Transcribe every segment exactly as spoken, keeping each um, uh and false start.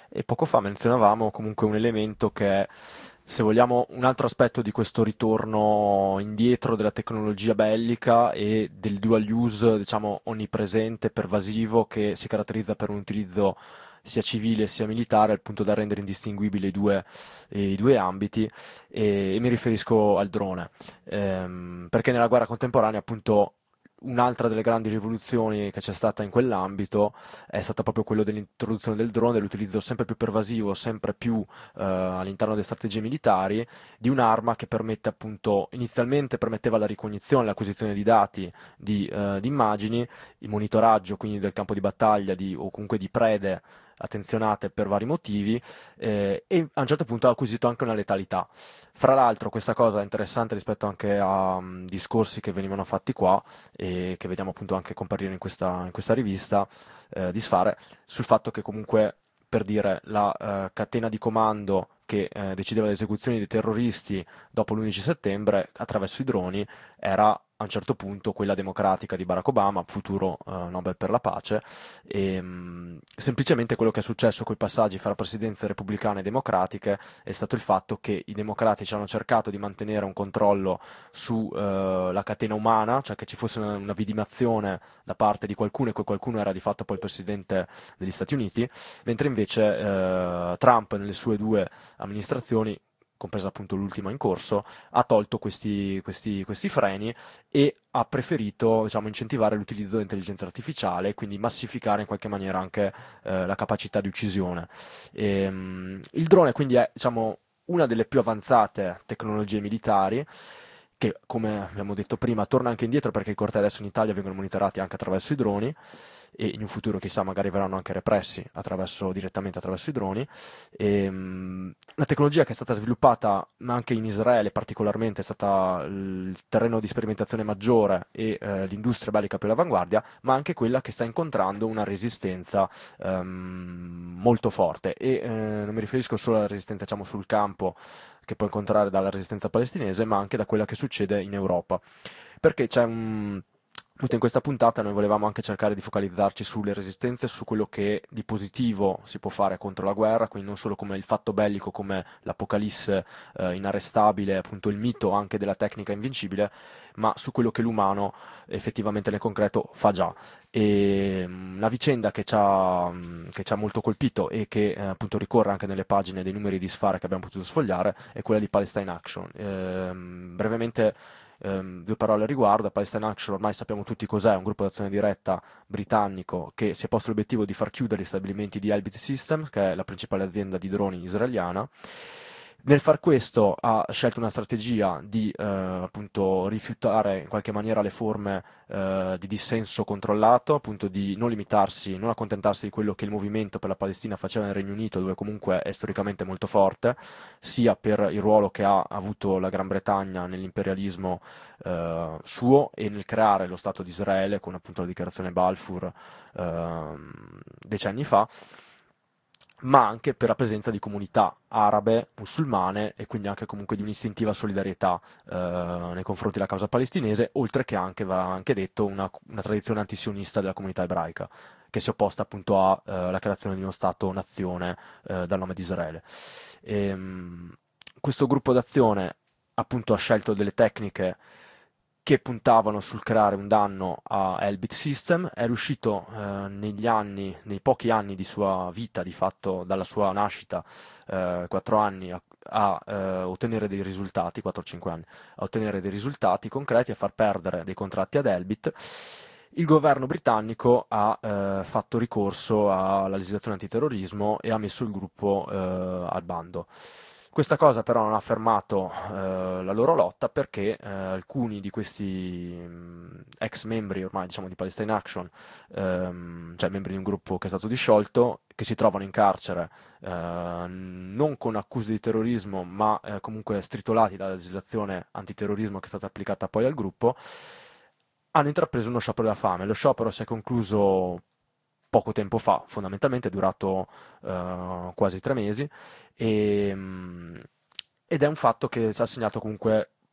E poco fa menzionavamo comunque un elemento che è, se vogliamo, un altro aspetto di questo ritorno indietro della tecnologia bellica e del dual use, diciamo, onnipresente, pervasivo, che si caratterizza per un utilizzo sia civile sia militare, al punto da rendere indistinguibili i due, i due ambiti, e, e mi riferisco al drone. Ehm, perché nella guerra contemporanea, appunto, un'altra delle grandi rivoluzioni che c'è stata in quell'ambito è stata proprio quello dell'introduzione del drone, dell'utilizzo sempre più pervasivo, sempre più eh, all'interno delle strategie militari, di un'arma che permette appunto, inizialmente permetteva la ricognizione, l'acquisizione di dati, di, eh, di immagini, il monitoraggio quindi del campo di battaglia di, o comunque di prede attenzionate per vari motivi, eh, e a un certo punto ha acquisito anche una letalità. Fra l'altro questa cosa è interessante rispetto anche a um, discorsi che venivano fatti qua e che vediamo appunto anche comparire in questa, in questa rivista eh, di Sfare, sul fatto che comunque, per dire, la eh, catena di comando che eh, decideva le esecuzioni dei terroristi dopo l'undici settembre attraverso i droni era a un certo punto quella democratica di Barack Obama, futuro eh, Nobel per la pace, e mh, semplicemente quello che è successo con i passaggi fra presidenze repubblicane e democratiche è stato il fatto che i democratici hanno cercato di mantenere un controllo sulla catena umana, cioè che ci fosse una, una vidimazione da parte di qualcuno, e quel qualcuno era di fatto poi il presidente degli Stati Uniti, mentre invece eh, Trump nelle sue due amministrazioni, compresa appunto l'ultima in corso, ha tolto questi, questi, questi freni e ha preferito, diciamo, incentivare l'utilizzo dell'intelligenza artificiale, quindi massificare in qualche maniera anche eh, la capacità di uccisione. Ehm, il drone quindi è, diciamo, una delle più avanzate tecnologie militari che, come abbiamo detto prima, torna anche indietro perché i cortei adesso in Italia vengono monitorati anche attraverso i droni e in un futuro chissà magari verranno anche repressi attraverso, direttamente attraverso i droni. E, mh, una tecnologia che è stata sviluppata ma anche in Israele particolarmente, è stata il terreno di sperimentazione maggiore e eh, l'industria bellica più all'avanguardia, ma anche quella che sta incontrando una resistenza ehm, molto forte. E eh, non mi riferisco solo alla resistenza, diciamo, sul campo, che può incontrare dalla resistenza palestinese, ma anche da quella che succede in Europa. Perché c'è un... Appunto, in questa puntata noi volevamo anche cercare di focalizzarci sulle resistenze, su quello che di positivo si può fare contro la guerra, quindi non solo come il fatto bellico, come l'apocalisse eh, inarrestabile, appunto il mito anche della tecnica invincibile, ma su quello che l'umano effettivamente nel concreto fa già. E mh, una vicenda che ci ha, mh, che ci ha molto colpito e che eh, appunto ricorre anche nelle pagine dei numeri di Sfare che abbiamo potuto sfogliare è quella di Palestine Action. Ehm, brevemente, ehm, due parole al riguardo. Palestine Action ormai sappiamo tutti cos'è, un gruppo d'azione diretta britannico che si è posto l'obiettivo di far chiudere gli stabilimenti di Elbit Systems, che è la principale azienda di droni israeliana. Nel far questo ha scelto una strategia di eh, appunto rifiutare in qualche maniera le forme eh, di dissenso controllato, appunto di non limitarsi, non accontentarsi di quello che il movimento per la Palestina faceva nel Regno Unito, dove comunque è storicamente molto forte, sia per il ruolo che ha avuto la Gran Bretagna nell'imperialismo eh, suo e nel creare lo Stato di Israele con appunto la dichiarazione Balfour eh, decenni fa, ma anche per la presenza di comunità arabe, musulmane e quindi anche comunque di un'istintiva solidarietà eh, nei confronti della causa palestinese, oltre che anche, va anche detto, una, una tradizione antisionista della comunità ebraica, che si è opposta appunto alla creazione di uno Stato-nazione eh, dal nome di Israele. Ehm, questo gruppo d'azione appunto ha scelto delle tecniche che puntavano sul creare un danno a Elbit System, è riuscito eh, negli anni, nei pochi anni di sua vita, di fatto dalla sua nascita, eh, quattro anni, a, a eh, ottenere dei risultati, quattro cinque anni, a ottenere dei risultati concreti, a far perdere dei contratti ad Elbit. Il governo britannico ha eh, fatto ricorso alla legislazione antiterrorismo e ha messo il gruppo eh, al bando. Questa cosa però non ha fermato eh, la loro lotta perché eh, alcuni di questi mh, ex membri ormai diciamo di Palestine Action, ehm, cioè membri di un gruppo che è stato disciolto, che si trovano in carcere eh, non con accuse di terrorismo ma eh, comunque stritolati dalla legislazione antiterrorismo che è stata applicata poi al gruppo, hanno intrapreso uno sciopero della fame. Lo sciopero si è concluso poco tempo fa, fondamentalmente è durato eh, quasi tre mesi, e, mm, ed è un fatto che ci ha segnato comunque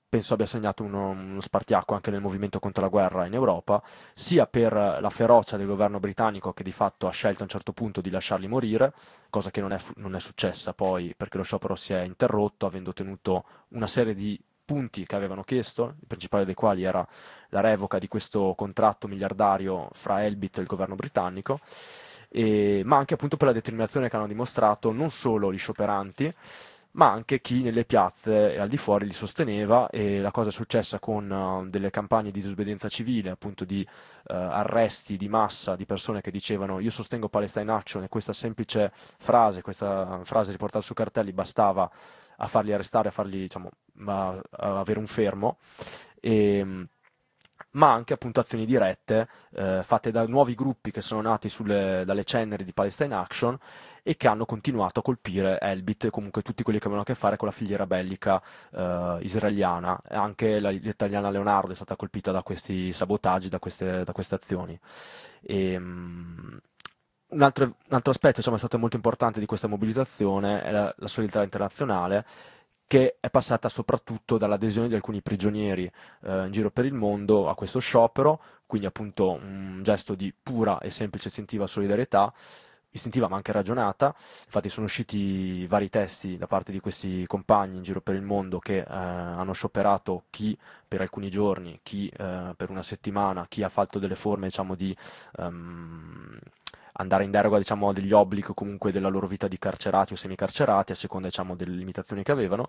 penso abbia segnato uno, uno spartiacque anche nel movimento contro la guerra in Europa, sia per la ferocia del governo britannico che di fatto ha scelto a un certo punto di lasciarli morire, cosa che non è, fu- non è successa poi perché lo sciopero si è interrotto avendo ottenuto una serie di punti che avevano chiesto, il principale dei quali era la revoca di questo contratto miliardario fra Elbit e il governo britannico, e- ma anche appunto per la determinazione che hanno dimostrato non solo gli scioperanti, ma anche chi nelle piazze e al di fuori li sosteneva, e la cosa è successa con eh, delle campagne di disobbedienza civile, appunto di eh, arresti di massa di persone che dicevano io sostengo Palestine Action, e questa semplice frase, questa frase riportata su cartelli bastava a farli arrestare, a farli, diciamo, a, a avere un fermo. E, ma anche appunto azioni dirette eh, fatte da nuovi gruppi che sono nati sulle- dalle ceneri di Palestine Action e che hanno continuato a colpire Elbit e comunque tutti quelli che avevano a che fare con la filiera bellica eh, israeliana. E anche la- l'italiana Leonardo è stata colpita da questi sabotaggi, da queste, da queste azioni. E, mm, un altro, un altro aspetto, diciamo, è stato molto importante di questa mobilitazione è la, la solidarietà internazionale, che è passata soprattutto dall'adesione di alcuni prigionieri eh, in giro per il mondo a questo sciopero, quindi appunto un gesto di pura e semplice istintiva solidarietà, istintiva ma anche ragionata. Infatti sono usciti vari testi da parte di questi compagni in giro per il mondo che eh, hanno scioperato, chi per alcuni giorni, chi eh, per una settimana, chi ha fatto delle forme, diciamo, di ehm, andare in deroga, diciamo, degli obblighi o comunque della loro vita di carcerati o semicarcerati, a seconda, diciamo, delle limitazioni che avevano.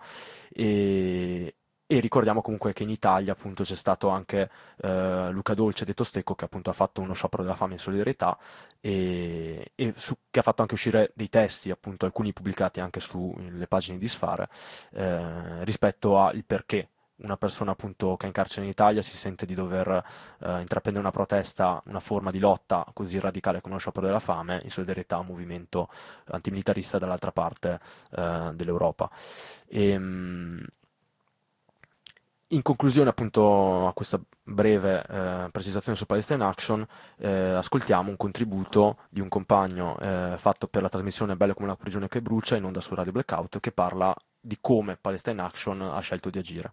E, e ricordiamo comunque che in Italia appunto c'è stato anche eh, Luca Dolce detto Stecco, che appunto ha fatto uno sciopero della fame in solidarietà, e, e su- che ha fatto anche uscire dei testi, appunto alcuni pubblicati anche sulle pagine di Sfare, eh, rispetto al perché una persona appunto che è in carcere in Italia si sente di dover eh, intraprendere una protesta, una forma di lotta così radicale come lo sciopero della fame, in solidarietà a un movimento antimilitarista dall'altra parte eh, dell'Europa. E, mh, in conclusione, appunto, a questa breve eh, precisazione su Palestine Action, eh, ascoltiamo un contributo di un compagno eh, fatto per la trasmissione Bello come la prigione che brucia in onda su Radio Blackout, che parla di come Palestine Action ha scelto di agire.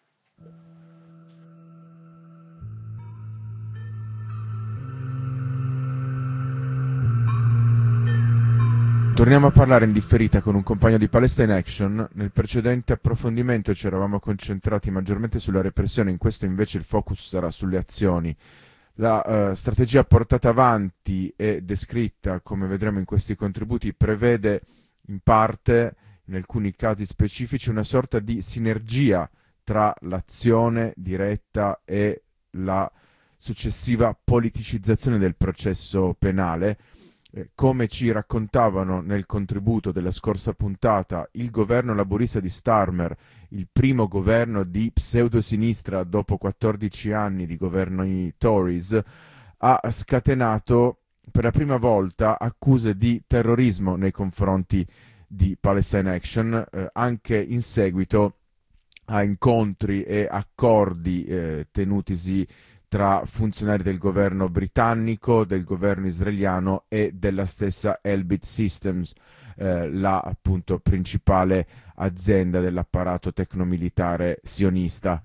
Torniamo a parlare in differita con un compagno di Palestine Action. Nel precedente approfondimento ci eravamo concentrati maggiormente sulla repressione, in questo invece il focus sarà sulle azioni. La eh, strategia portata avanti e descritta, come vedremo in questi contributi, prevede in parte, in alcuni casi specifici, una sorta di sinergia tra l'azione diretta e la successiva politicizzazione del processo penale. Eh, come ci raccontavano nel contributo della scorsa puntata, il governo laburista di Starmer, il primo governo di pseudosinistra dopo quattordici anni di governi Tories, ha scatenato per la prima volta accuse di terrorismo nei confronti di Palestine Action, eh, anche in seguito a incontri e accordi eh, tenutisi tra funzionari del governo britannico, del governo israeliano e della stessa Elbit Systems, eh, la appunto principale azienda dell'apparato tecnomilitare sionista.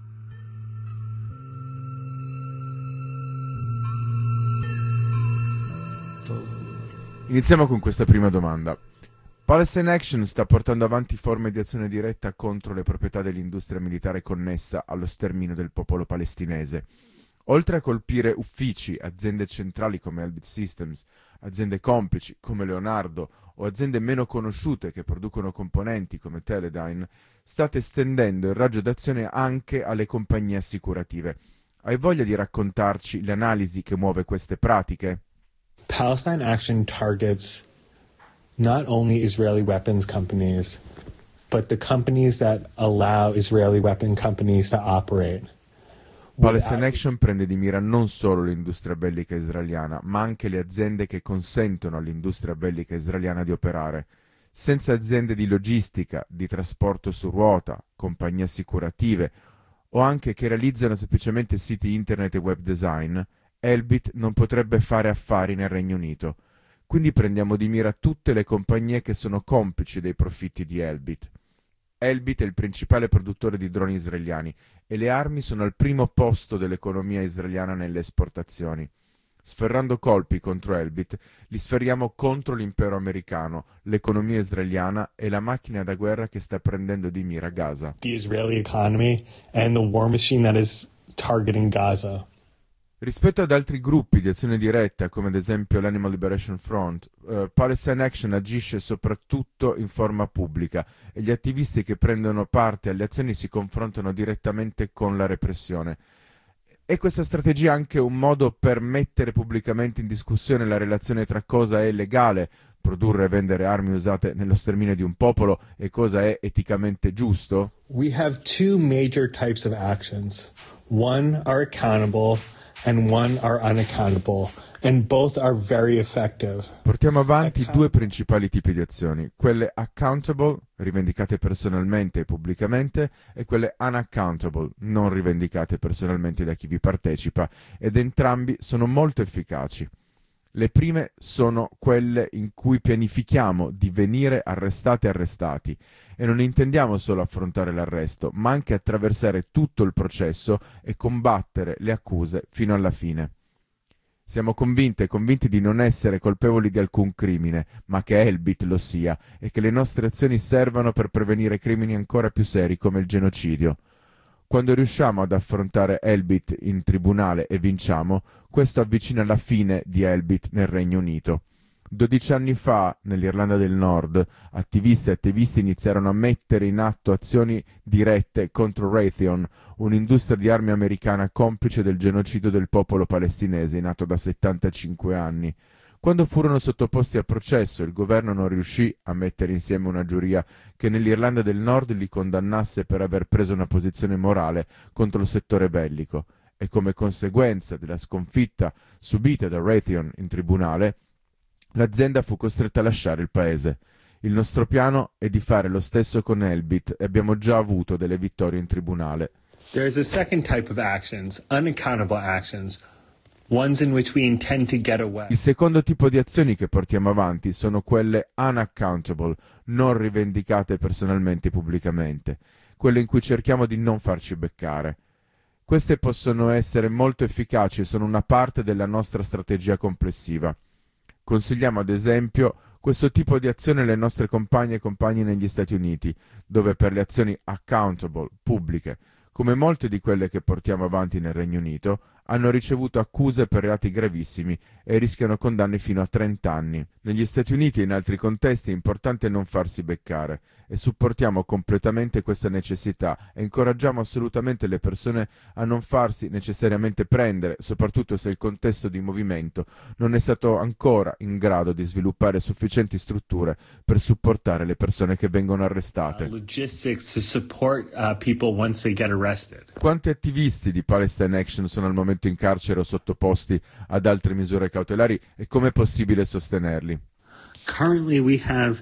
Iniziamo con questa prima domanda. Palestine Action sta portando avanti forme di azione diretta contro le proprietà dell'industria militare connessa allo sterminio del popolo palestinese. Oltre a colpire uffici, aziende centrali come Elbit Systems, aziende complici come Leonardo o aziende meno conosciute che producono componenti come Teledyne, state estendendo il raggio d'azione anche alle compagnie assicurative. Hai voglia di raccontarci l'analisi che muove queste pratiche? Palestine Action targets not only Israeli weapons companies, but the companies that allow Israeli weapon companies to operate. Palestine Action prende di mira non solo l'industria bellica israeliana, ma anche le aziende che consentono all'industria bellica israeliana di operare. Senza aziende di logistica, di trasporto su ruota, compagnie assicurative o anche che realizzano semplicemente siti internet e web design, Elbit non potrebbe fare affari nel Regno Unito. Quindi prendiamo di mira tutte le compagnie che sono complici dei profitti di Elbit. Elbit è il principale produttore di droni israeliani e le armi sono al primo posto dell'economia israeliana nelle esportazioni. Sferrando colpi contro Elbit, li sferiamo contro l'impero americano, l'economia israeliana e la macchina da guerra che sta prendendo di mira Gaza. The Israeli economy and the war machine that is targeting Gaza. Rispetto ad altri gruppi di azione diretta, come ad esempio l'Animal Liberation Front, eh, Palestine Action agisce soprattutto in forma pubblica e gli attivisti che prendono parte alle azioni si confrontano direttamente con la repressione. È questa strategia anche un modo per mettere pubblicamente in discussione la relazione tra cosa è legale, produrre e vendere armi usate nello sterminio di un popolo, e cosa è eticamente giusto? We have two major types of actions. One are accountable and one are unaccountable, and both are very effective. Portiamo avanti due principali tipi di azioni, quelle accountable, rivendicate personalmente e pubblicamente, e quelle unaccountable, non rivendicate personalmente da chi vi partecipa, ed entrambi sono molto efficaci. Le prime sono quelle in cui pianifichiamo di venire arrestate e arrestati, e non intendiamo solo affrontare l'arresto, ma anche attraversare tutto il processo e combattere le accuse fino alla fine. Siamo convinte e convinti di non essere colpevoli di alcun crimine, ma che Elbit lo sia, e che le nostre azioni servano per prevenire crimini ancora più seri come il genocidio. Quando riusciamo ad affrontare Elbit in tribunale e vinciamo, questo avvicina la fine di Elbit nel Regno Unito. Dodici anni fa, nell'Irlanda del Nord, attivisti e attivisti iniziarono a mettere in atto azioni dirette contro Raytheon, un'industria di armi americana complice del genocidio del popolo palestinese, nato da settantacinque anni. Quando furono sottoposti a processo, il governo non riuscì a mettere insieme una giuria che nell'Irlanda del Nord li condannasse per aver preso una posizione morale contro il settore bellico, e come conseguenza della sconfitta subita da Raytheon in tribunale, l'azienda fu costretta a lasciare il paese. Il nostro piano è di fare lo stesso con Elbit e abbiamo già avuto delle vittorie in tribunale. There is a second type of actions, unaccountable actions, ones in which we intend to get away. Il secondo tipo di azioni che portiamo avanti sono quelle unaccountable, non rivendicate personalmente e pubblicamente, quelle in cui cerchiamo di non farci beccare. Queste possono essere molto efficaci e sono una parte della nostra strategia complessiva. Consigliamo ad esempio questo tipo di azione alle nostre compagne e compagni negli Stati Uniti, dove per le azioni accountable, pubbliche, come molte di quelle che portiamo avanti nel Regno Unito, hanno ricevuto accuse per reati gravissimi e rischiano condanne fino a trenta anni. Negli Stati Uniti e in altri contesti è importante non farsi beccare e supportiamo completamente questa necessità e incoraggiamo assolutamente le persone a non farsi necessariamente prendere, soprattutto se il contesto di movimento non è stato ancora in grado di sviluppare sufficienti strutture per supportare le persone che vengono arrestate. Uh, logistics to support uh, people once they get arrested. Quanti attivisti di Palestine Action sono al momento in carcere o sottoposti ad altre misure cautelari e come è possibile sostenerli? Currently we have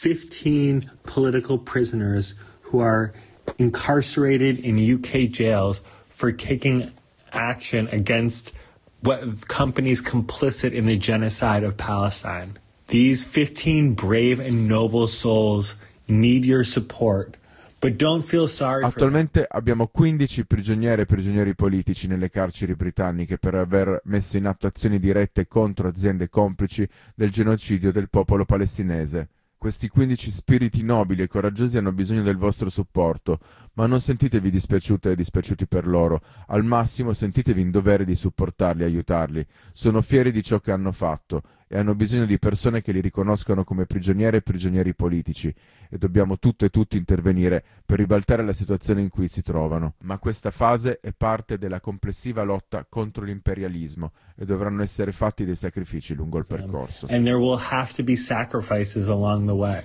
fifteen political prisoners who are incarcerated in U K jails for taking action against what companies complicit in the genocide of Palestine. These fifteen brave and noble souls need your support. But don't feel sorry for Attualmente abbiamo quindici prigioniere e prigionieri politici nelle carceri britanniche per aver messo in atto azioni dirette contro aziende complici del genocidio del popolo palestinese. Questi quindici spiriti nobili e coraggiosi hanno bisogno del vostro supporto, ma non sentitevi dispiaciute e dispiaciuti per loro, al massimo sentitevi in dovere di supportarli e aiutarli. Sono fieri di ciò che hanno fatto e hanno bisogno di persone che li riconoscano come prigioniere e prigionieri politici, e dobbiamo tutte e tutti intervenire per ribaltare la situazione in cui si trovano. Ma questa fase è parte della complessiva lotta contro l'imperialismo e dovranno essere fatti dei sacrifici lungo il percorso. and there will have to be sacrifices along the way.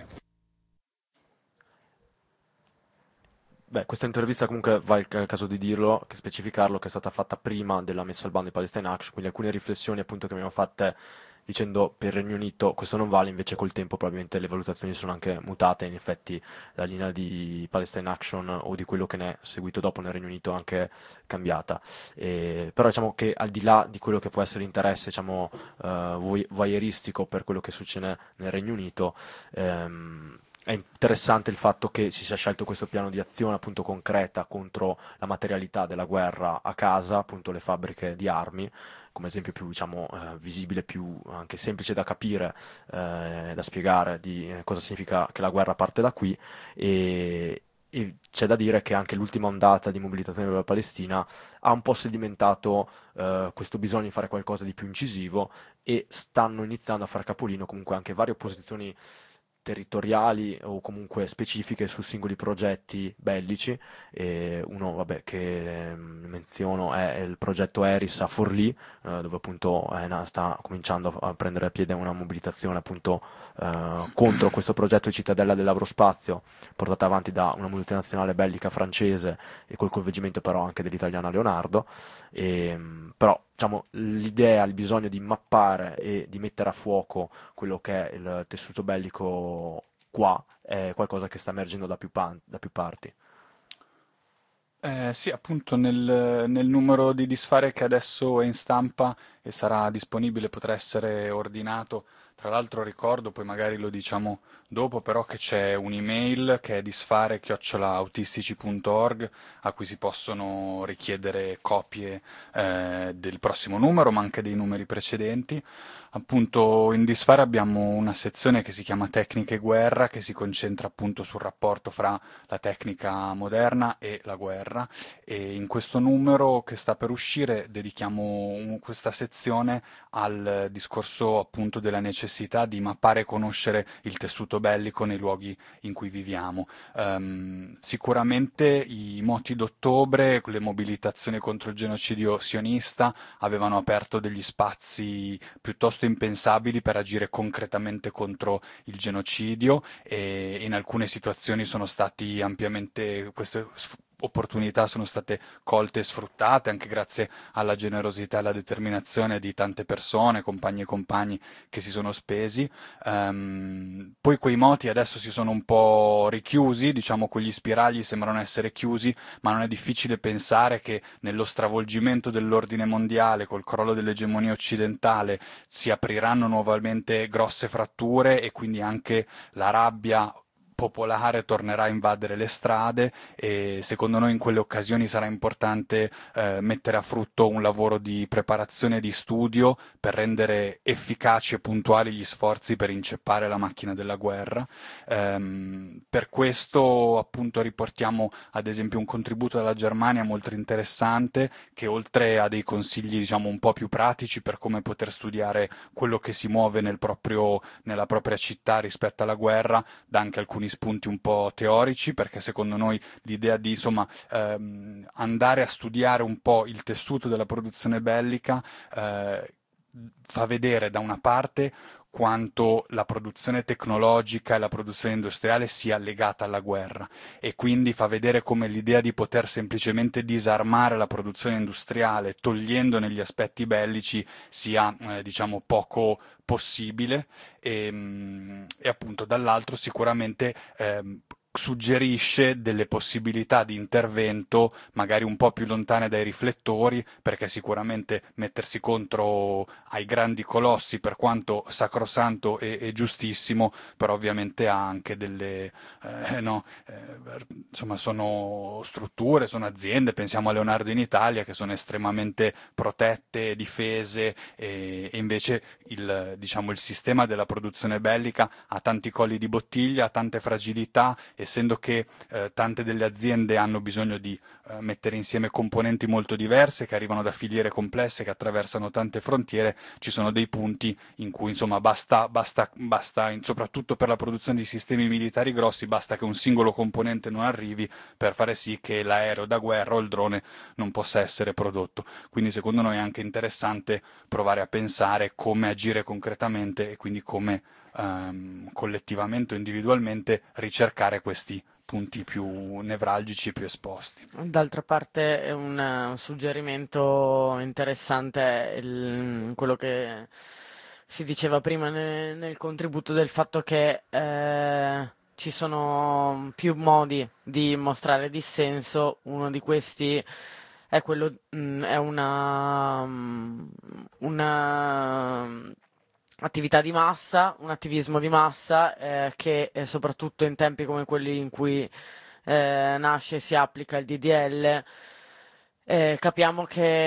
Beh, questa intervista comunque va il ca- caso di dirlo, che specificarlo, che è stata fatta prima della messa al bando di Palestine Action, quindi alcune riflessioni appunto che abbiamo fatte dicendo per il Regno Unito questo non vale, invece col tempo probabilmente le valutazioni sono anche mutate, in effetti la linea di Palestine Action o di quello che ne è seguito dopo nel Regno Unito è anche cambiata. E, però diciamo che al di là di quello che può essere interesse, diciamo, eh, voy- voyeuristico per quello che succede nel Regno Unito, ehm, è interessante il fatto che si sia scelto questo piano di azione appunto concreta contro la materialità della guerra a casa, appunto le fabbriche di armi, come esempio più diciamo, eh, visibile, più anche semplice da capire, eh, da spiegare di eh, cosa significa che la guerra parte da qui e, e c'è da dire che anche l'ultima ondata di mobilitazione per la Palestina ha un po' sedimentato eh, questo bisogno di fare qualcosa di più incisivo e stanno iniziando a fare capolino comunque anche varie opposizioni territoriali o comunque specifiche su singoli progetti bellici. E uno, vabbè, che eh, menziono è il progetto Eris a Forlì, eh, dove appunto eh, na- sta cominciando a prendere piede una mobilitazione appunto eh, contro questo progetto di cittadella dell'aerospazio portata avanti da una multinazionale bellica francese e col coinvolgimento però anche dell'italiana Leonardo. E, mh, però diciamo, l'idea, il bisogno di mappare e di mettere a fuoco quello che è il tessuto bellico qua è qualcosa che sta emergendo da più, pan- da più parti. Eh, sì, appunto nel, nel numero di disfare che adesso è in stampa e sarà disponibile potrà essere ordinato. Tra l'altro ricordo, poi magari lo diciamo dopo, però che c'è un'email che è disfare chiocciola autistici punto org a cui si possono richiedere copie eh, del prossimo numero, ma anche dei numeri precedenti. Appunto, in Disfare abbiamo una sezione che si chiama Tecniche Guerra, che si concentra appunto sul rapporto fra la tecnica moderna e la guerra. E in questo numero che sta per uscire dedichiamo un- questa sezione al discorso appunto della necessità di mappare e conoscere il tessuto bellico nei luoghi in cui viviamo. Ehm, sicuramente i moti d'ottobre, le mobilitazioni contro il genocidio sionista, avevano aperto degli spazi piuttosto impensabili per agire concretamente contro il genocidio e in alcune situazioni sono stati ampiamente queste sf- opportunità sono state colte e sfruttate anche grazie alla generosità e alla determinazione di tante persone, compagni e compagni che si sono spesi. Ehm, poi quei moti adesso si sono un po' richiusi, diciamo quegli spiragli sembrano essere chiusi, ma non è difficile pensare che nello stravolgimento dell'ordine mondiale, col crollo dell'egemonia occidentale, si apriranno nuovamente grosse fratture e quindi anche la rabbia popolare tornerà a invadere le strade e secondo noi in quelle occasioni sarà importante eh, mettere a frutto un lavoro di preparazione e di studio per rendere efficaci e puntuali gli sforzi per inceppare la macchina della guerra. Ehm, per questo appunto riportiamo ad esempio un contributo dalla Germania molto interessante che oltre a dei consigli diciamo un po' più pratici per come poter studiare quello che si muove nel proprio, nella propria città rispetto alla guerra, dà anche alcuni spunti un po' teorici perché secondo noi l'idea di insomma ehm, andare a studiare un po' il tessuto della produzione bellica eh, fa vedere da una parte quanto la produzione tecnologica e la produzione industriale sia legata alla guerra e quindi fa vedere come l'idea di poter semplicemente disarmare la produzione industriale togliendone gli aspetti bellici sia eh, diciamo poco possibile e, mh, e appunto dall'altro sicuramente ehm, suggerisce delle possibilità di intervento magari un po' più lontane dai riflettori, perché sicuramente mettersi contro ai grandi colossi, per quanto sacrosanto e, e giustissimo, però ovviamente ha anche delle, eh, no, eh, insomma sono strutture, sono aziende, pensiamo a Leonardo in Italia, che sono estremamente protette, difese, e, e invece il, diciamo, il sistema della produzione bellica ha tanti colli di bottiglia, ha tante fragilità, essendo che eh, tante delle aziende hanno bisogno di eh, mettere insieme componenti molto diverse che arrivano da filiere complesse che attraversano tante frontiere, ci sono dei punti in cui insomma basta, basta, basta in- soprattutto per la produzione di sistemi militari grossi, basta che un singolo componente non arrivi per fare sì che l'aereo da guerra o il drone non possa essere prodotto. Quindi secondo noi è anche interessante provare a pensare come agire concretamente e quindi come ehm, collettivamente o individualmente ricercare questi punti più nevralgici e più esposti. D'altra parte è un, un suggerimento interessante è il- quello che si diceva prima nel, nel contributo del fatto che eh, ci sono più modi di mostrare dissenso, uno di questi è quello, mh, è una, una attività di massa, un attivismo di massa eh, che eh, soprattutto in tempi come quelli in cui eh, nasce e si applica il D D L, eh, capiamo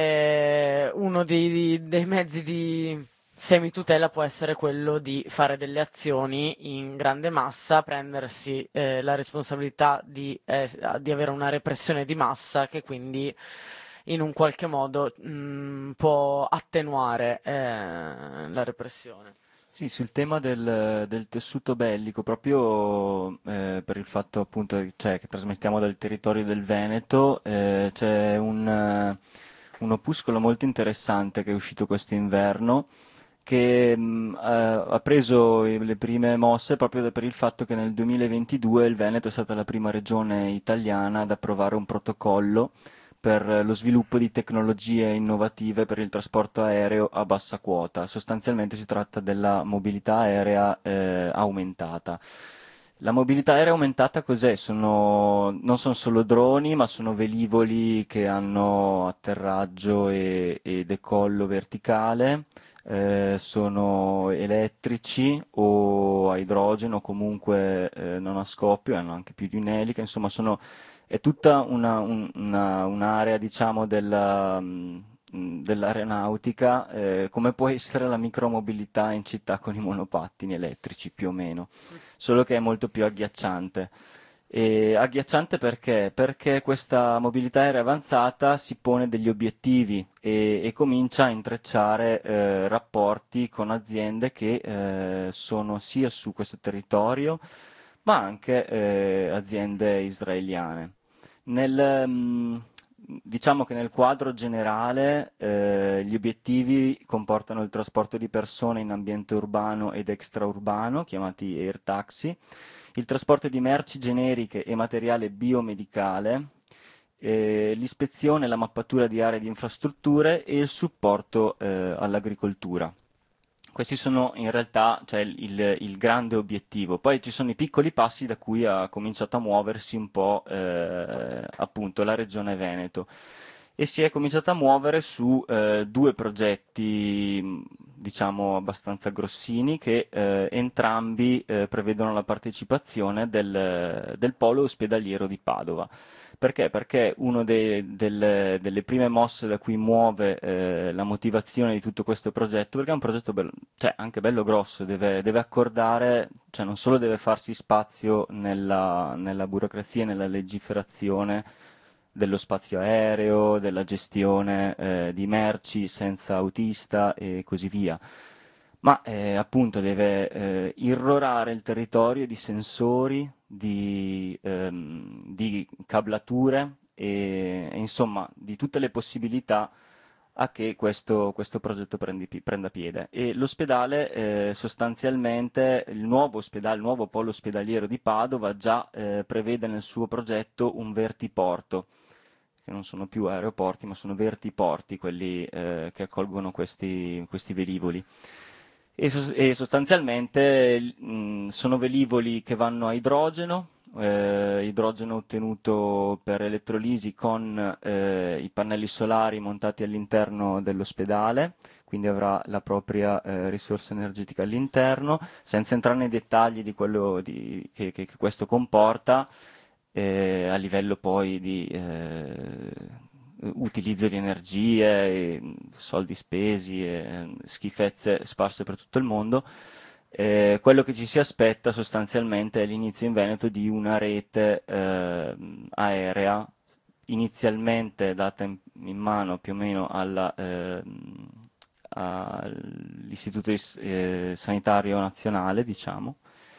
che uno dei, dei mezzi di semitutela può essere quello di fare delle azioni in grande massa, prendersi eh, la responsabilità di, eh, di avere una repressione di massa che quindi in un qualche modo mh, può attenuare eh, la repressione. Sì, sul tema del, del tessuto bellico, proprio eh, per il fatto appunto cioè, che trasmettiamo dal territorio del Veneto, eh, c'è un, eh, un opuscolo molto interessante che è uscito quest'inverno, che mh, eh, ha preso i- le prime mosse proprio per il fatto che nel duemilaventidue il Veneto è stata la prima regione italiana ad approvare un protocollo per lo sviluppo di tecnologie innovative per il trasporto aereo a bassa quota. Sostanzialmente si tratta della mobilità aerea eh, aumentata. La mobilità aerea aumentata cos'è? Sono, non sono solo droni, ma sono velivoli che hanno atterraggio e, e decollo verticale, eh, sono elettrici o a idrogeno, o comunque eh, non a scoppio, hanno anche più di un'elica, insomma sono è tutta una- un- una- un'area, diciamo, della, mh, dell'aeronautica, eh, come può essere la micromobilità in città con i monopattini elettrici, più o meno, solo che è molto più agghiacciante. E agghiacciante perché? Perché questa mobilità aerea avanzata si pone degli obiettivi e, e comincia a intrecciare eh, rapporti con aziende che eh, sono sia su questo territorio, ma anche eh, aziende israeliane. Nel, mh, diciamo che nel quadro generale eh, gli obiettivi comportano il trasporto di persone in ambiente urbano ed extraurbano, chiamati air taxi, il trasporto di merci generiche e materiale biomedicale, eh, l'ispezione e la mappatura di aree di infrastrutture e il supporto eh, all'agricoltura. Questi sono in realtà cioè, il, il- il grande obiettivo. Poi ci sono i piccoli passi da cui ha cominciato a muoversi un po' eh, appunto la regione Veneto e si è cominciato a muovere su eh, due progetti, mh, diciamo, abbastanza grossini che eh, entrambi eh, prevedono la partecipazione del, del polo ospedaliero di Padova. Perché? Perché una delle, delle prime mosse da cui muove eh, la motivazione di tutto questo progetto, perché è un progetto bello, cioè, anche bello grosso, deve, deve accordare, cioè non solo deve farsi spazio nella, nella burocrazia e nella legiferazione dello spazio aereo, della gestione eh, di merci senza autista e così via, ma eh, appunto deve eh, irrorare il territorio di sensori, di, ehm, di cablature e, e insomma di tutte le possibilità a che questo, questo progetto prendi pi- prenda piede. E l'ospedale, eh, sostanzialmente, il nuovo ospedale, il nuovo polo ospedaliero di Padova già eh, prevede nel suo progetto un vertiporto, che non sono più aeroporti, ma sono vertiporti quelli eh, che accolgono questi, questi velivoli. E, sos- e sostanzialmente mh, sono velivoli che vanno a idrogeno, eh, idrogeno ottenuto per elettrolisi con eh, i pannelli solari montati all'interno dell'ospedale, quindi avrà la propria eh, risorsa energetica all'interno, senza entrare nei dettagli di quello di- che, che- che questo comporta eh, a livello poi di eh, utilizzo di energie, e soldi spesi e schifezze sparse per tutto il mondo. Eh, quello che ci si aspetta sostanzialmente è l'inizio in Veneto di una rete eh, aerea inizialmente data in, in mano più o meno alla, ehm, all'Istituto is- eh, Sanitario Nazionale, diciamo,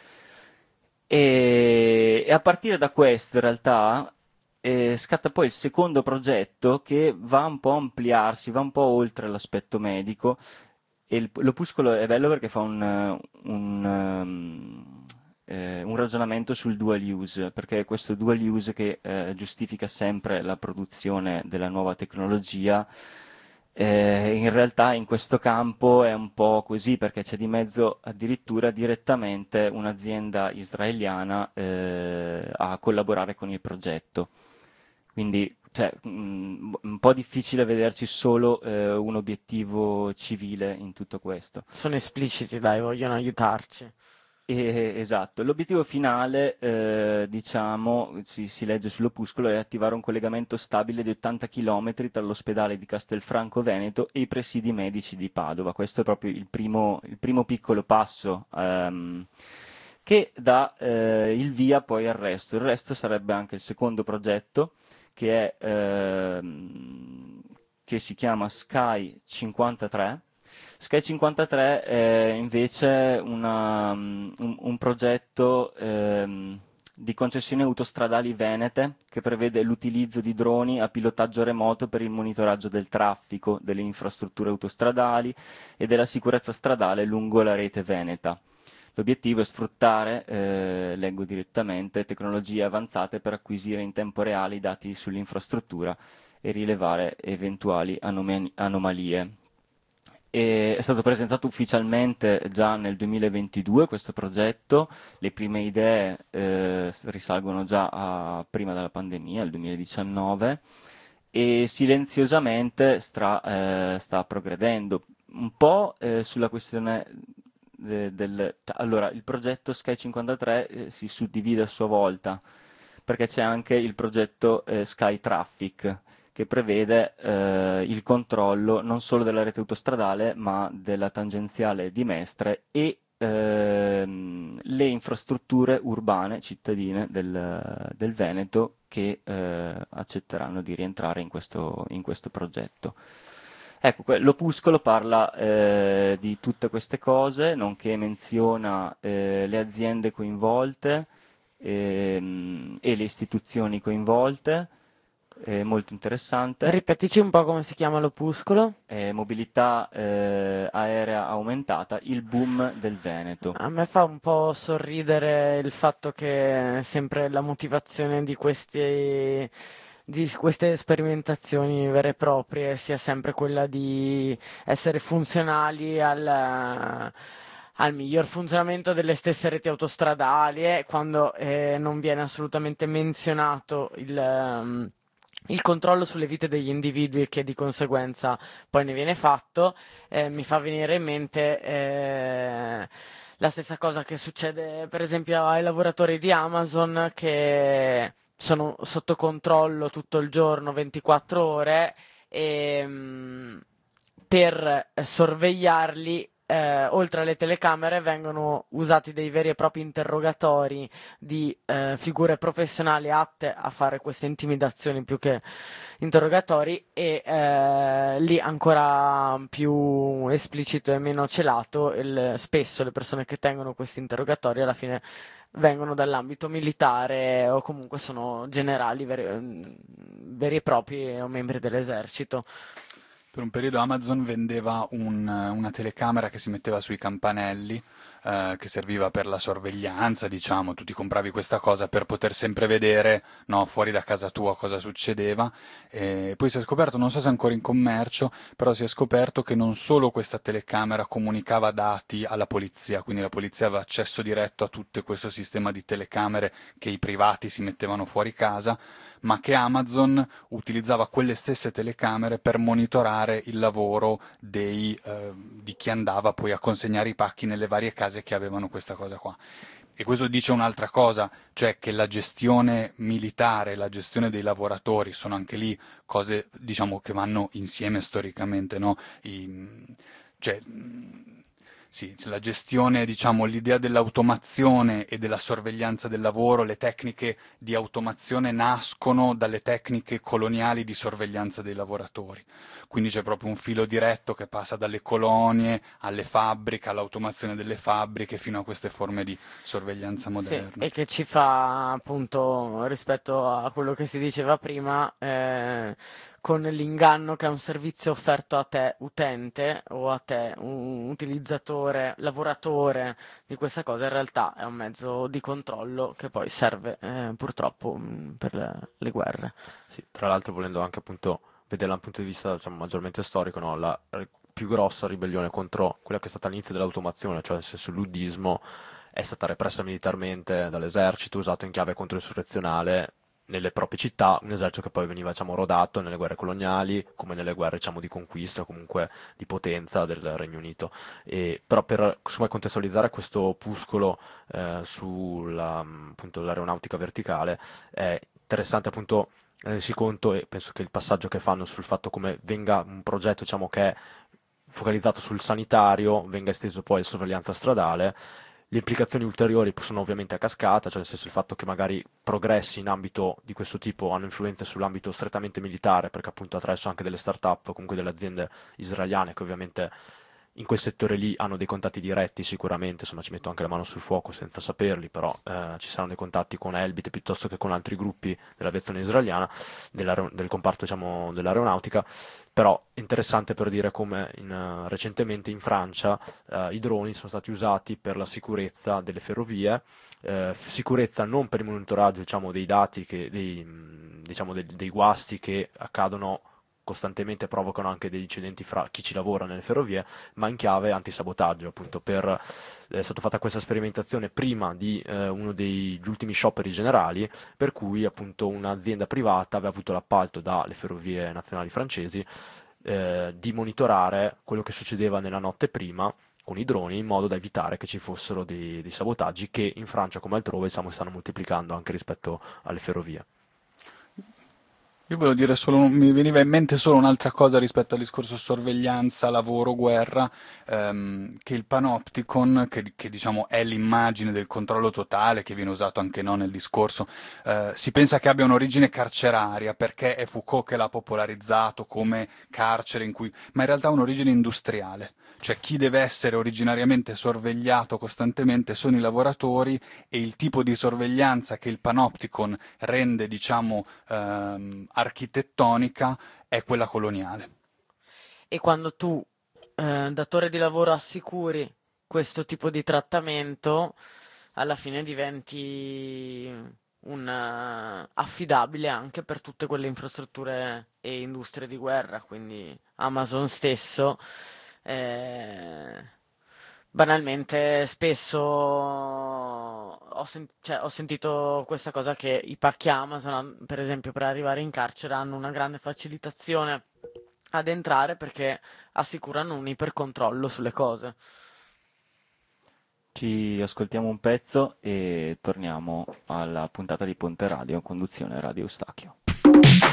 e, e a partire da questo, in realtà, eh, scatta poi il secondo progetto che va un po' a ampliarsi, va un po' oltre l'aspetto medico. E il- l'opuscolo è bello perché fa un, eh, un, ehm, eh, un ragionamento sul dual use, perché è questo dual use che eh, giustifica sempre la produzione della nuova tecnologia. Eh, in realtà in questo campo è un po' così perché c'è di mezzo addirittura direttamente un'azienda israeliana eh, a collaborare con il progetto. Quindi cioè, mh, un po' difficile vederci solo eh, un obiettivo civile in tutto questo. Sono espliciti, dai, vogliono aiutarci. E- esatto, l'obiettivo finale, eh, diciamo, si, si legge sull'opuscolo, è attivare un collegamento stabile di ottanta chilometri tra l'ospedale di Castelfranco Veneto e i presidi medici di Padova. Questo è proprio il primo, il primo piccolo passo ehm, che dà eh, il via poi al resto. Il resto sarebbe anche il secondo progetto, che è, ehm, che si chiama Sky cinquantatré. Sky cinquantatré è invece una, um, un, un progetto ehm, di concessioni autostradali venete che prevede l'utilizzo di droni a pilotaggio remoto per il monitoraggio del traffico, delle infrastrutture autostradali e della sicurezza stradale lungo la rete veneta. L'obiettivo è sfruttare, eh, leggo direttamente, tecnologie avanzate per acquisire in tempo reale i dati sull'infrastruttura e rilevare eventuali anom- anomalie. E è stato presentato ufficialmente già nel duemilaventidue questo progetto, le prime idee eh, risalgono già a prima della pandemia, al duemiladiciannove, e silenziosamente stra- eh, sta progredendo un po' eh, sulla questione de- del... Allora, il progetto Sky cinquantatré eh, si suddivide a sua volta, perché c'è anche il progetto eh, Sky Traffic, che prevede eh, il controllo non solo della rete autostradale, ma della tangenziale di Mestre e ehm, le infrastrutture urbane cittadine del, del Veneto che eh, accetteranno di rientrare in questo, in questo progetto. Ecco, que- l'opuscolo parla eh, di tutte queste cose, nonché menziona eh, le aziende coinvolte ehm, e le istituzioni coinvolte. È molto interessante. Ripetici un po' come si chiama l'opuscolo. Eh, mobilità eh, aerea aumentata, il boom del Veneto. A me fa un po' sorridere il fatto che sempre la motivazione di questi, di queste sperimentazioni vere e proprie sia sempre quella di essere funzionali al, al miglior funzionamento delle stesse reti autostradali, eh, quando eh, non viene assolutamente menzionato il, ehm, il controllo sulle vite degli individui e che di conseguenza poi ne viene fatto. Eh, mi fa venire in mente eh, la stessa cosa che succede per esempio ai lavoratori di Amazon, che sono sotto controllo tutto il giorno, ventiquattro ore, e mh, per eh, sorvegliarli, eh, oltre alle telecamere, vengono usati dei veri e propri interrogatori di eh, figure professionali atte a fare queste intimidazioni più che interrogatori, e eh, lì ancora più esplicito e meno celato, il- spesso le persone che tengono questi interrogatori alla fine vengono dall'ambito militare o comunque sono generali veri, veri e propri o membri dell'esercito. Per un periodo Amazon vendeva un- una telecamera che si metteva sui campanelli, eh, che serviva per la sorveglianza, diciamo. Tu ti compravi questa cosa per poter sempre vedere, no, fuori da casa tua cosa succedeva. E poi si è scoperto, non so se è ancora in commercio, però si è scoperto che non solo questa telecamera comunicava dati alla polizia, quindi la polizia aveva accesso diretto a tutto questo sistema di telecamere che i privati si mettevano fuori casa, ma che Amazon utilizzava quelle stesse telecamere per monitorare il lavoro dei, eh, di chi andava poi a consegnare i pacchi nelle varie case che avevano questa cosa qua. E questo dice un'altra cosa, cioè che la gestione militare, la gestione dei lavoratori sono anche lì cose, diciamo, che vanno insieme storicamente, no? I, cioè, sì, la gestione, diciamo, l'idea dell'automazione e della sorveglianza del lavoro, le tecniche di automazione nascono dalle tecniche coloniali di sorveglianza dei lavoratori. Quindi c'è proprio un filo diretto che passa dalle colonie alle fabbriche, all'automazione delle fabbriche, fino a queste forme di sorveglianza Sì, moderna. e che ci fa appunto, rispetto a quello che si diceva prima, eh, con l'inganno che è un servizio offerto a te utente o a te un utilizzatore, lavoratore di questa cosa, in realtà è un mezzo di controllo che poi serve eh, purtroppo mh, per le, le guerre. Sì, tra l'altro volendo anche appunto vederla da un punto di vista, diciamo, maggiormente storico, no? La ri- più grossa ribellione contro quella che è stata l'inizio dell'automazione, cioè nel senso il luddismo, è stata repressa militarmente dall'esercito, usato in chiave controinsurrezionale nelle proprie città, un esercito che poi veniva, diciamo, rodato nelle guerre coloniali, come nelle guerre, diciamo, di conquista, o comunque di potenza del Regno Unito. E, però per insomma, contestualizzare questo opuscolo eh, sulla appunto, l'aeronautica verticale è interessante appunto rendersi conto, e penso che il passaggio che fanno sul fatto come venga un progetto, diciamo, che è focalizzato sul sanitario, venga esteso poi alla sorveglianza stradale. Le implicazioni ulteriori sono ovviamente a cascata, cioè nel senso il fatto che magari progressi in ambito di questo tipo hanno influenze sull'ambito strettamente militare, perché appunto attraverso anche delle start-up o comunque delle aziende israeliane che ovviamente in quel settore lì hanno dei contatti diretti sicuramente, insomma ci metto anche la mano sul fuoco senza saperli, però eh, ci saranno dei contatti con Elbit piuttosto che con altri gruppi dell'aviazione israeliana, del comparto diciamo dell'aeronautica, però è interessante per dire come in, uh, recentemente in Francia uh, i droni sono stati usati per la sicurezza delle ferrovie, uh, sicurezza non per il monitoraggio diciamo, dei dati, che, dei, diciamo, dei, dei guasti che accadono costantemente, provocano anche degli incidenti fra chi ci lavora nelle ferrovie, ma in chiave antisabotaggio, appunto per, è stata fatta questa sperimentazione prima di eh, uno degli ultimi scioperi generali, per cui appunto un'azienda privata aveva avuto l'appalto dalle ferrovie nazionali francesi eh, di monitorare quello che succedeva nella notte prima con i droni, in modo da evitare che ci fossero dei, dei sabotaggi che in Francia come altrove diciamo, stanno moltiplicando anche rispetto alle ferrovie. Io volevo dire solo, mi veniva in mente solo un'altra cosa rispetto al discorso sorveglianza, lavoro, guerra, ehm, che il panopticon, che, che diciamo è l'immagine del controllo totale, che viene usato anche no, nel discorso, eh, si pensa che abbia un'origine carceraria, perché è Foucault che l'ha popolarizzato come carcere in cui, ma in realtà ha un'origine industriale. Cioè chi deve essere originariamente sorvegliato costantemente sono i lavoratori, e il tipo di sorveglianza che il panopticon rende, diciamo, ehm, architettonica è quella coloniale. E quando tu, eh, datore di lavoro, assicuri questo tipo di trattamento, alla fine diventi un eh, affidabile anche per tutte quelle infrastrutture e industrie di guerra, quindi Amazon stesso. Eh, banalmente spesso ho, sen- cioè, ho sentito questa cosa che i pacchi Amazon, per esempio, per arrivare in carcere hanno una grande facilitazione ad entrare perché assicurano un ipercontrollo sulle cose. Ci ascoltiamo un pezzo e torniamo alla puntata di Ponte Radio, conduzione Radio Eustachio.